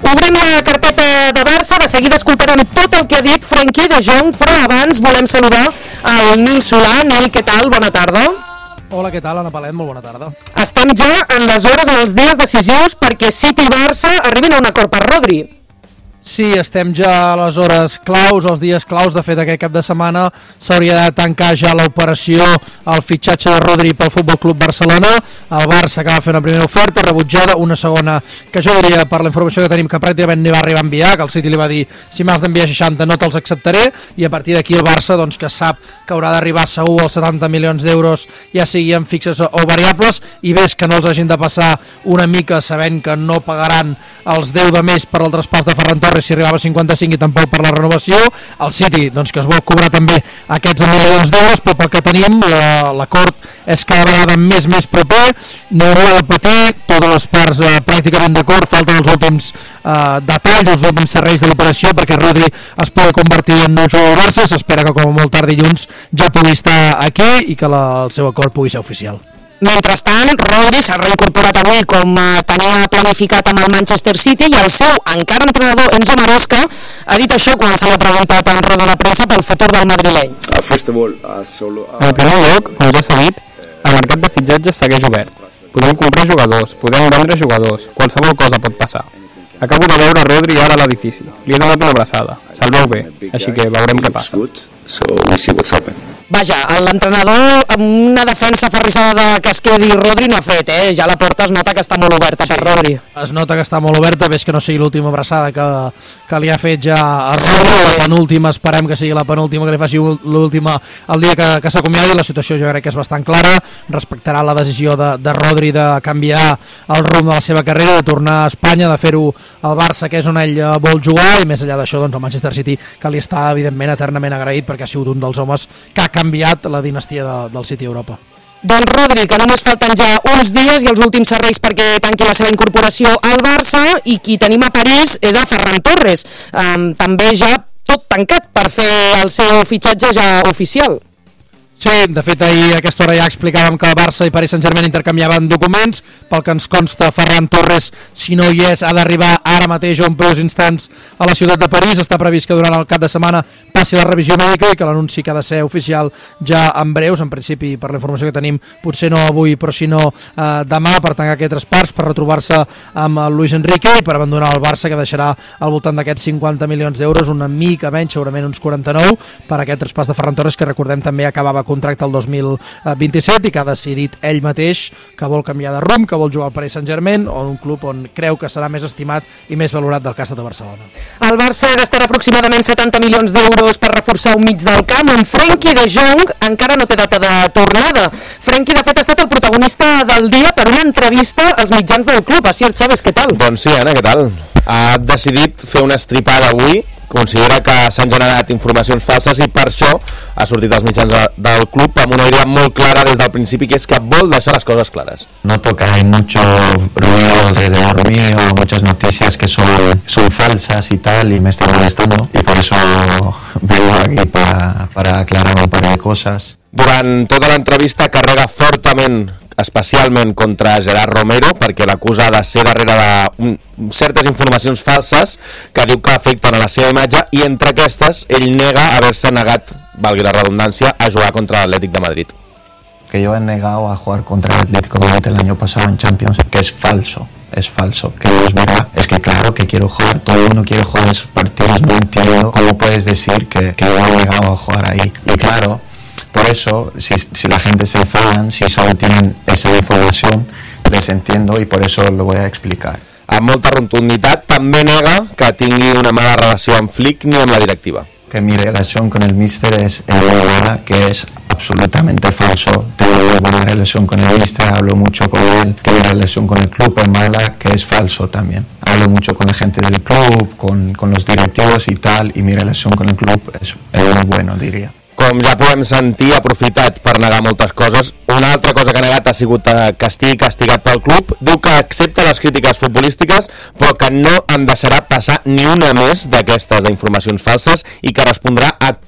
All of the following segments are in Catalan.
Obrim la carpeta de Barça, de seguida escoltarem tot el que ha dit Frenkie de Jong, però abans volem saludar el Nil Solà. Nil, què tal? Bona tarda. Hola, què tal, Anna Palet? Molt bona tarda. Estem ja en les hores, en els dies decisius, perquè City i Barça arribin a un acord per Rodri. Sí, estem ja a les hores claus, els dies claus. De fet, aquest cap de setmana s'hauria de tancar ja l'operació, el fitxatge de Rodri pel Futbol Club Barcelona. El Barça acaba fent una primera oferta, rebutjada, una segona, que jo diria, per la informació que tenim, que pràcticament ni va arribar a enviar, que el City li va dir, si m'has d'enviar 60 no te'ls acceptaré, i a partir d'aquí el Barça, doncs, que sap que haurà d'arribar segur als 70 milions d'euros, ja siguin fixes o variables, i ves que no els hagin de passar una mica sabent que no pagaran els 10 de més per al traspàs de Ferran Torres si arribava a 55 i tampoc per la renovació. El City, doncs, que es vol cobrar també aquests milions d'euros, però pel que tenim l'acord és cada vegada més proper, no haurà de patir, totes les parts pràcticament d'acord, falten els últims detalls, els últims serveis de l'operació perquè Rodri es pugui convertir en un jugador Barça. S'espera que com a molt tard dilluns ja pugui estar aquí i que el seu acord pugui ser oficial. Mentrestant, Rodri s'ha reincorporat avui com tenia planificat amb el Manchester City i el seu encara entrenador Enzo Maresca ha dit això quan se l'ha preguntat en roda de premsa pel futur del madrileny. En primer lloc, com ja s'ha dit, el mercat de fitxatges segueix obert. Podem comprar jugadors, podem vendre jugadors, qualsevol cosa pot passar. Acabo de veure Rodri ara a l'edifici, li he donat una abraçada, se'l veu bé, així que veurem què passa. Vaja, l'entrenador amb una defensa aferrissada de que es quedi Rodri no ha fet, ja la porta es nota que està molt oberta per Rodri. Es nota que està molt oberta, ves que no sigui l'última abraçada que li ha fet ja a Rodri, la penúltima, esperem que sigui la penúltima, que li faci l'última el dia que s'acomiadi. La situació jo crec que és bastant clara, respectarà la decisió de Rodri de canviar el rumb de la seva carrera, de tornar a Espanya, de fer-ho al Barça, que és on ell vol jugar, i més enllà d'això, doncs el Manchester City, que li està evidentment eternament agraït perquè ha sigut un dels homes que ha canviat la dinastia del City a Europa. Doncs Rodri, que només falten ja uns dies i els últims serveis perquè tanqui la seva incorporació al Barça, i qui tenim a París és a Ferran Torres, també ja tot tancat per fer el seu fitxatge ja oficial. Sí, de fet ahir a aquesta hora ja explicàvem que el Barça i Paris Saint-Germain intercanviaven documents. Pel que ens consta, Ferran Torres, si no hi és, ha d'arribar ara mateix o en breus instants a la ciutat de París. Està previst que durant el cap de setmana passi la revisió mèdica i que l'anunci que ha de ser oficial ja en breus, en principi, per la informació que tenim, potser no avui però si no demà, per tancar aquest traspàs, per retrobar-se amb el Luis Enrique i per abandonar el Barça, que deixarà al voltant d'aquests 50 milions d'euros, una mica menys, segurament uns 49, per aquest traspàs de Ferran Torres, que recordem també acabava contracte el 2027 i que ha decidit ell mateix que vol canviar de rumb, que vol jugar al Paris Saint-Germain o en un club on creu que serà més estimat i més valorat del cas de Barcelona. El Barça gastarà aproximadament 70 milions d'euros per reforçar un mig del camp. En Frenkie de Jong encara no té data de tornada. Frenkie, de fet, ha estat el protagonista del dia per una entrevista als mitjans del club. Asier Chávez, què tal? Doncs sí, Anna, què tal? Ha decidit fer una estripada avui. Considera que s'han generat informacions falses i per això ha sortit als mitjans del club amb una idea molt clara des del principi, que és que vol deixar las cosas claras. Noto que hay mucho ruido alrededor mío, muchas noticias que son falsas y tal, y me está molestando, y por eso vengo aquí para aclarar un par de cosas. Durant tota l'entrevista carrega fortament, especialment contra Gerard Romero, perquè l'acusa de ser darrere de certes informacions falses que diu que afecten a la seva imatge, i entre aquestes ell nega haver-se negat, valgui la redundància, a jugar contra l'Atlètic de Madrid. Que yo he negado a jugar contra el Atlético de Madrid el año pasado en Champions, que es falso, que no es verdad. Es que claro que quiero jugar, todo el mundo quiere jugar esos partidos, no entiendo cómo puedes decir que yo he negado a jugar ahí. Y claro, por eso, si la gente se enfadan, si solo tienen esa información, les entiendo y por eso lo voy a explicar. Amb molta rotunditat també nega que tingui una mala relació amb Flick ni amb la directiva. Que mi relación con el míster es elevada, que es absolutamente falso. Tengo una buena relación con el míster, hablo mucho con él, que mi relación con el club es mala, que es falso también. Hablo mucho con la gente del club, con los directivos y tal, y mi relación con el club es muy bueno, diría. Com ja podem sentir, ha aprofitat per negar moltes coses. Una altra cosa que ha negat ha sigut que estigui castigat pel club. Diu que accepta les crítiques futbolístiques, però que no en deixarà passar ni una més d'aquestes d'informacions falses i que respondrà a tot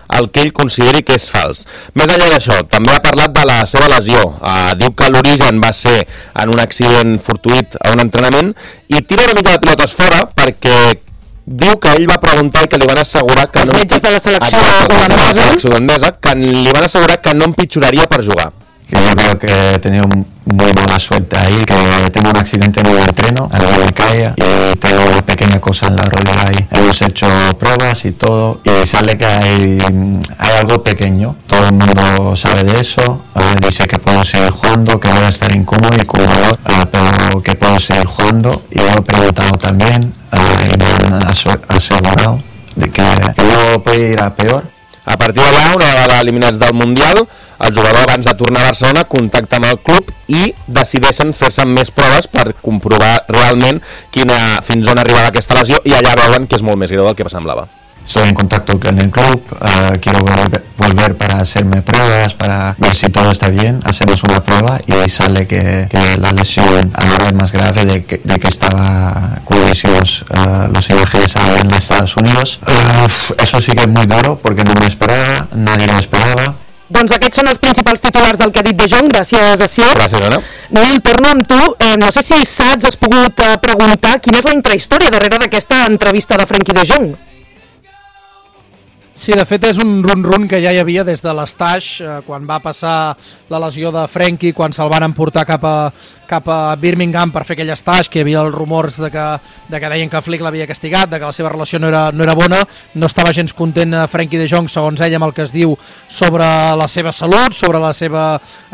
el que ell consideri que és fals. Més enllà d'això, també ha parlat de la seva lesió. Diu que l'origen va ser en un accident fortuït a un entrenament i tira una mica de pilotes fora perquè diu que ell va preguntar i que li van assegurar que els metges de la selecció holandesa que li van assegurar que no empitjoraria per jugar. Que yo creo que he tenido muy mala suerte ahí, que tengo un accidente en el entreno, en la calle, y tengo una pequeña cosa en la rodilla ahí. Hemos hecho pruebas y todo, y sale que hay algo pequeño. Todo el mundo sabe de eso, dice que puedo seguir jugando, que voy a estar incómodo y cómodo, pero que puedo seguir jugando. Y yo he preguntado también, y me han asegurado de que no puede ir a peor. A partir d'allà, una vegada eliminats del Mundial, el jugador abans de tornar a Barcelona contacta amb el club i decideixen fer-se més proves per comprovar realment fins on arribava aquesta lesió i allà veuen que és molt més greu del que semblava. Estoy en contacto con el club, quiero volver para hacerme pruebas, para ver si todo está bien. Hacemos una prueba y sale que la lesión ahora es más grave de que estaba con lesiones, los imágenes en Estados Unidos. Eso sí que es muy duro porque no me esperaba, nadie me esperaba. Doncs aquests són els principals titulars del que ha dit De Jong. Gràcies, Asió. Gràcies, Anna. Nil, torno amb tu. No sé si saps, has pogut preguntar quina és la intrahistòria darrere d'aquesta entrevista de Frenkie de Jong. Sí, de fet és un run-run que ja hi havia des de l'Estaix, quan va passar la lesió de Frenkie, quan se'l van emportar cap a Birmingham per fer aquell Estaix, que hi havia els rumors de que deien que Flick l'havia castigat, de que la seva relació no era bona, no estava gens content Frenkie de Jong, segons ell, amb el que es diu sobre la seva salut, sobre la seva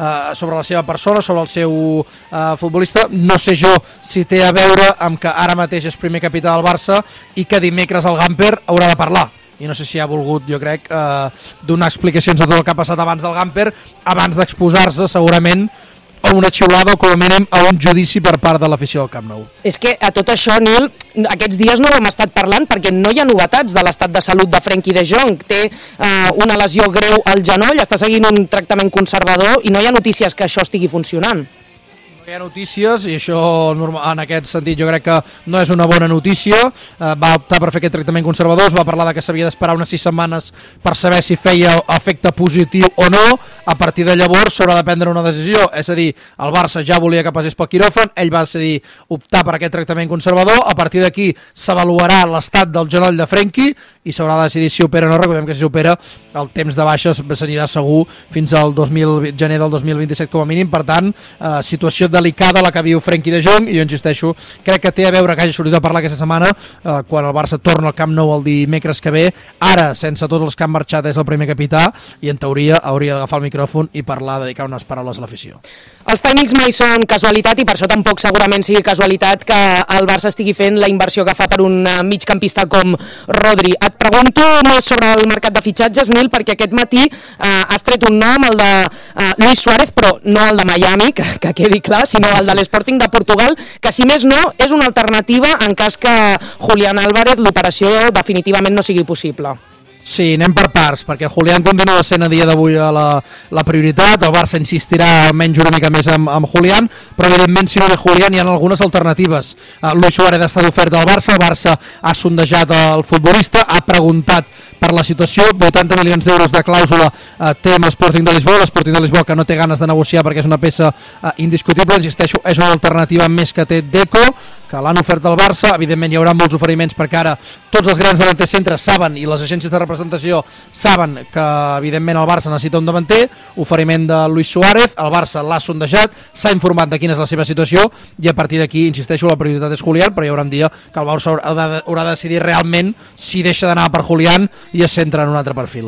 persona, sobre el seu futbolista. No sé jo si té a veure amb que ara mateix és primer capità del Barça i que dimecres el Gamper haurà de parlar. I no sé si ha volgut, jo crec, donar explicacions de tot el que ha passat abans del Gamper, abans d'exposar-se segurament a una xiulada o com a mínim a un judici per part de l'afició del Camp Nou. És que a tot això, Nil, aquests dies no hem estat parlant perquè no hi ha novetats de l'estat de salut de Frenkie de Jong. Té una lesió greu al genoll, està seguint un tractament conservador i no hi ha notícies que això estigui funcionant. Hi ha notícies i això en aquest sentit jo crec que no és una bona notícia. Va optar per fer aquest tractament conservador, es va parlar de que s'havia d'esperar unes 6 setmanes per saber si feia efecte positiu o no. A partir de llavors s'haurà de prendre una decisió, és a dir, el Barça ja volia que passés pel quiròfan, ell va decidir optar per aquest tractament conservador, a partir d'aquí s'avaluarà l'estat del genoll de Frenkie i s'haurà de decidir si opera o no. Recordem que si opera el temps de baixes s'anirà segur fins al gener del 2027 com a mínim, per tant, situació delicada la que viu Frenkie de Jong, i jo insisteixo, crec que té a veure que hagi sortit a parlar aquesta setmana quan el Barça torna al Camp Nou el dimecres que ve, ara sense tots els que han marxat és el primer capità i en teoria hauria d'agafar el micròfon i parlar, dedicar unes paraules a l'afició. Els tècnics mai són casualitat i per això tampoc segurament sigui casualitat que el Barça estigui fent la inversió que fa per un migcampista com Rodri. Et pregunto més sobre el mercat de fitxatges, Nil, perquè aquest matí has tret un nom, el de Luis Suárez, però no el de Miami, que quedi clar, sinó el de l'Sporting de Portugal, que si més no és una alternativa en cas que Julián Álvarez l'operació definitivament no sigui possible. Sí, anem per parts, perquè Julián continua sent a dia d'avui la prioritat, el Barça insistirà almenys una mica més amb Julián, però evidentment si no ve Julián hi ha algunes alternatives. Luis Suárez ha estat ofert al Barça, el Barça ha sondejat el futbolista, ha preguntat per la situació, 80 milions d'euros de clàusula té amb l'Sporting de Lisboa que no té ganes de negociar perquè és una peça indiscutible, insisteixo, és una alternativa més que té Deco, que l'han ofert al Barça. Evidentment hi haurà molts oferiments perquè ara tots els grans davanters centres saben i les agències de representació saben que evidentment el Barça necessita un davanter, oferiment de Luis Suárez, el Barça l'ha sondejat, s'ha informat de quina és la seva situació i a partir d'aquí, insisteixo, la prioritat és Julián, però hi haurà un dia que el Barça haurà de decidir realment si deixa d'anar per Julián i es centra en un altre perfil.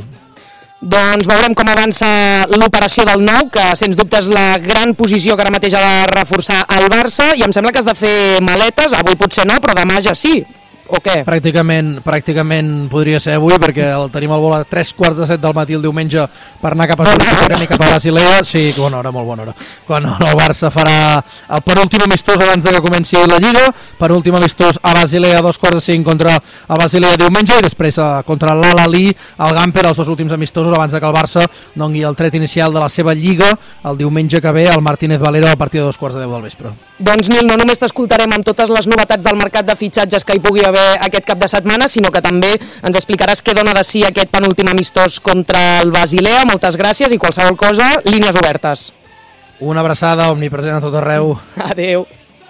Doncs veurem com avança l'operació del nou, que sens dubte és la gran posició que ara mateix ha de reforçar el Barça, i em sembla que has de fer maletes, avui potser no, però demà ja sí, o què? Pràcticament podria ser avui, perquè tenim el vol a 6:45 del matí el diumenge per anar cap a Jerusalem i cap a Basilea. Sí, bona hora, molt bona hora. Quan el Barça farà el penúltim amistós abans de que comenci la Lliga, penúltim amistós a Basilea a 2:45 contra el Basilea diumenge, i després contra l'Al-Ahly, el Gamper, els dos últims amistosos abans de que el Barça doni el tret inicial de la seva Lliga el diumenge que ve al Martínez Valero a partir de 2:10 del vespre. Doncs Nil, no només t'escoltarem amb totes les novetats del mercat de fitxatges que hi pugui haver aquest cap de setmana, sinó que també ens explicaràs què dona de si aquest penúltim amistós contra el Basilea. Moltes gràcies i qualsevol cosa, línies obertes. Una abraçada omnipresent a tot arreu. Adéu.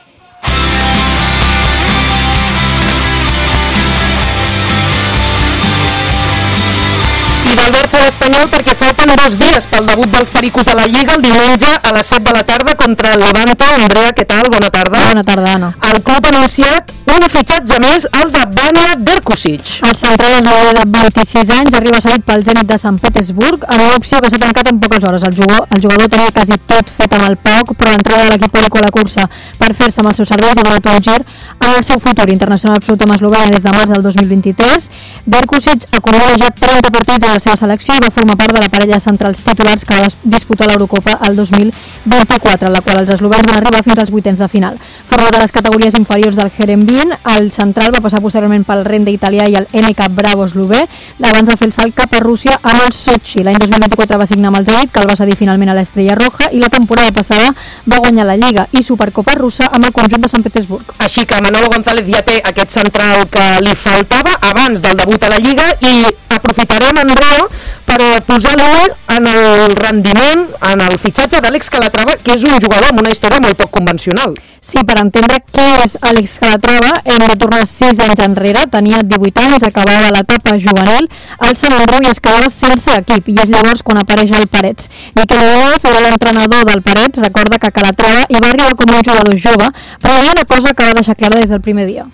I del Barça a l'Espanyol, perquè falten 2 dies pel debut dels Pericos a la Lliga el diumenge a les 7 de la tarda contra el Levante. Andrea, què tal? Bona tarda. Bona tarda, Anna. El club ha anunciat un fitxatge més, el de Vanja Drkušić. El central de 26 anys arriba cedit pel Zenit de Sant Petersburg en una opció que s'ha tancat en poques hores. El jugador tenia quasi tot fet amb el PAOK, però l'entrada de l'equip Perico a la cursa per fer-se amb els seus serveis ha donat un gir en el seu futur internacional absolut amb Eslovènia des de març del 2023. Drkušić acumula ja 30 partits a la seva selecció i va formar part de la parella de centrals titulars que va disputar l'Eurocopa el 2024, en la qual els eslovens van arribar fins als 8ens de final. Format de les categories inferiors del Herenveen, el central va passar posteriorment pel Rende italià i el NK Bravo eslové, abans de fer el salt cap a Rússia amb el Sochi. L'any 2024 va signar amb el Zenit, que el va cedir finalment a l'Estrella Roja, i la temporada passada va guanyar la Lliga i Supercopa russa amb el conjunt de Sant Petersburg. Així que Manolo González ja té aquest central que li faltava abans del debut a la Lliga, i aprofitarem, Andrea, per posar l'ull en el rendiment, en el fitxatge d'Àlex Calatrava, que és un jugador amb una història molt poc convencional. Sí, per entendre què és Àlex Calatrava hem de tornar 6 anys enrere. Tenia 18 anys, acabava l'etapa juvenil al Sant Andreu i es quedava sense equip, i és llavors quan apareix el Parets. Miquel López, l'entrenador del Parets, recorda que Calatrava hi va arribar com un jugador jove, però hi ha una cosa que va deixar clara des del primer dia.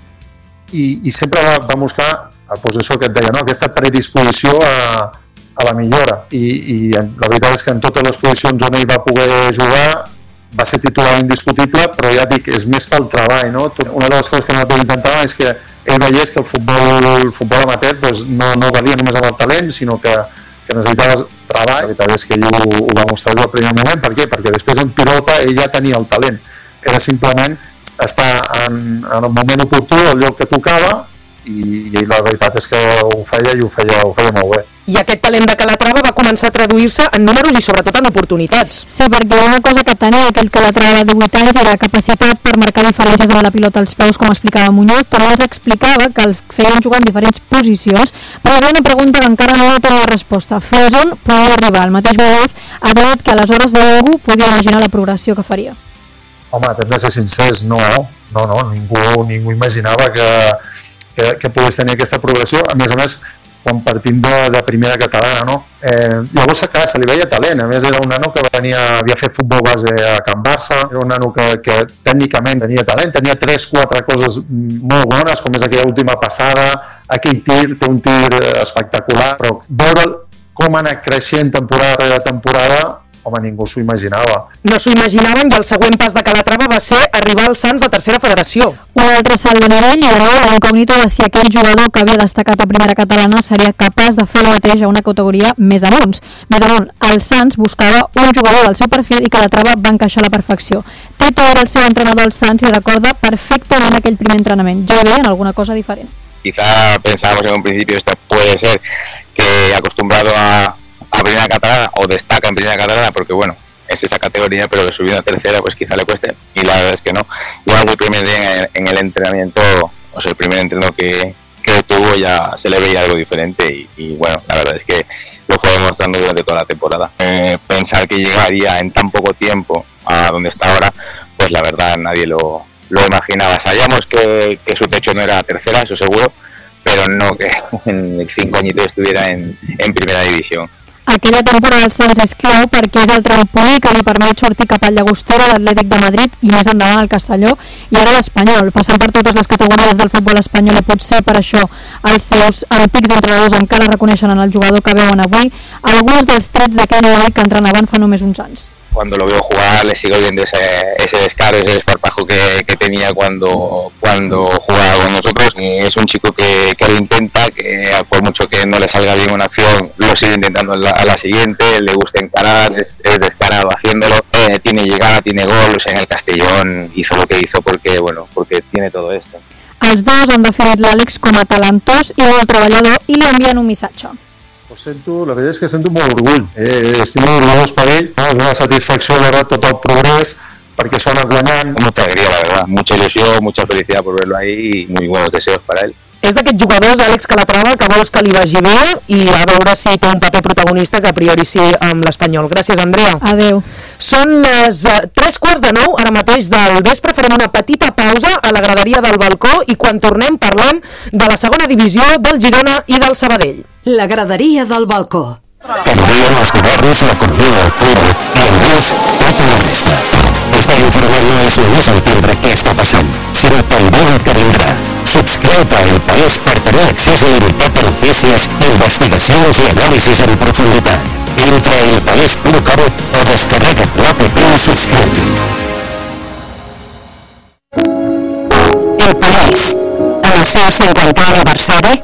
I sempre va mostrar, doncs això que et deia, no? Aquesta predisposició a la millora, i la veritat és que en totes les posicions on ell va poder jugar va ser titular indiscutible, però ja dic, és més pel treball, no? Una de les coses que nosaltres intentàvem és que ell veiés que el futbol amateur doncs, no valia només amb el talent, sinó que necessitava treball. La veritat és que ell ho va mostrar des del primer moment. Per què? Perquè després en pilota ell ja tenia el talent, era simplement estar en el moment oportú, al lloc que tocava, i la veritat és que ho feia molt bé. I aquest talent de Calatrava va començar a traduir-se en números i sobretot en oportunitats. Sí, perquè una cosa que tenia aquell Calatrava de 18 anys era capacitat per marcar diferències amb la pilota als peus, com explicava Muñoz. També ens explicava que el feien jugar en diferents posicions, però hi havia una pregunta que encara no tenia resposta. Fins on podia arribar? El mateix Muñoz ha dit que aleshores ningú podia imaginar la progressió que faria. Home, hem de ser sincers, no, ningú imaginava que pogués tenir aquesta progressió, a més, quan partim de primera catalana, no? Llavors, clar, se li veia talent, a més era un nano que havia fet futbol base a Can Barça, era un nano que tècnicament tenia talent, tenia 3-4 coses molt bones, com és aquella última passada, aquell tir, té un tir espectacular, però veure'l com ha anat creixent temporada rere temporada, home, ningú s'ho imaginava. No s'ho imaginaven, i el següent pas de Calatrava va ser arribar als Sants de tercera federació. Un altre salt de nivell, i de nou la incògnita de si aquell jugador que havia destacat a primera catalana seria capaç de fer el mateix a una categoria més amunt. El Sants buscava un jugador del seu perfil i Calatrava va encaixar a la perfecció. Tito era el seu entrenador al Sants i recorda perfectament aquell primer entrenament. Ja veien alguna cosa diferent. Quizá pensábamos en un principio esto puede ser que acostumbrado a primera catalana, o destaca en primera catalana, porque bueno, es esa categoría, pero de subir a tercera pues quizá le cueste, y la verdad es que no. Igual el primer día en el entrenamiento, o sea, el primer entreno que tuvo, ya se le veía algo diferente, y bueno, la verdad es que lo fue demostrando durante toda la temporada. Pensar que llegaría en tan poco tiempo a donde está ahora, pues la verdad nadie lo imaginaba. Sabíamos que su techo no era tercera, eso seguro, pero no que en 5 añitos estuviera en primera división. Aquella temporada del Sants és clau perquè és el trampolí que li permet sortir cap al Llagostera, l'Atlètic de Madrid i més endavant al Castelló i ara l'Espanyol, passant per totes les categories del futbol espanyol, i potser per això els seus antics entrenadors encara reconeixen en el jugador que veuen avui alguns dels trets d'aquell noi que entrenaven fa només uns anys. Cuando lo veo jugar le sigo viendo ese descaro, ese desparpajo que tenía cuando jugaba con nosotros. Es un chico que lo intenta, que por mucho que no le salga bien una acción, lo sigue intentando a la siguiente, le gusta encarar, es descarado haciéndolo, tiene llegada, tiene gol. O sea, en el Castellón hizo lo que hizo porque tiene todo esto. Els dos han definit l'Àlex com a talentós i molt treballador i li envien un missatge. La veritat és que sento molt orgull, estic molt orgullós per ell, és una satisfacció veure tot el progrés perquè s'ha anat guanyant. Mucha alegría, la verdad, mucha ilusión, mucha felicidad por verlo ahí y muy buenos deseos para él. és d'aquests jugadors, Àlex Calatrava, que vols que li vagi bé i a veure si té un paper protagonista, que a priori sí amb l'Espanyol. Gràcies, Andrea. Adeu. Són les 8:45 ara mateix del vespre. Farem una petita pausa a la graderia del balcó i quan tornem parlem de la segona divisió del Girona i del Sabadell. La graderia del balcó. Canvien els governs, l'economia, el clima i a més, tota la resta. Estar informant no és només entendre què està passant, sinó també el que vindrà. Subscriu-te a El País per tenir accés il·limitat a notícies, investigacions i anàlisis en profunditat. Entra a elpaís.com o descarrega't l'app i subscriu. El País, en el seu 50è aniversari,